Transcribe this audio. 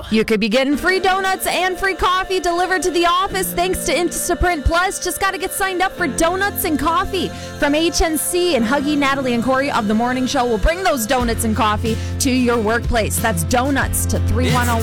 You could be getting free donuts and free coffee delivered to the office thanks to Instaprint Plus. Just got to get signed up for donuts and coffee from HNC, and Huggy, Natalie, and Corey of The Morning Show will bring those donuts and coffee to your workplace. That's donuts to 310.